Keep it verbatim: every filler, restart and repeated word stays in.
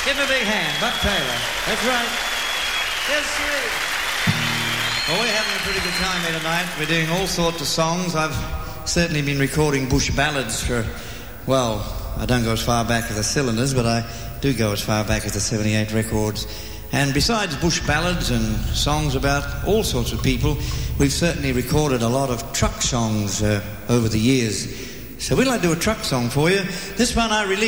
Give him a big hand, Buck Taylor. That's right. Yes, sir. Well, we're having a pretty good time here tonight. We're doing all sorts of songs. I've certainly been recording bush ballads for, well, I don't go as far back as the Cylinders, but I do go as far back as the seventy-eight records. And besides bush ballads and songs about all sorts of people, we've certainly recorded a lot of truck songs uh, over the years. So we'd like to do a truck song for you. This one I released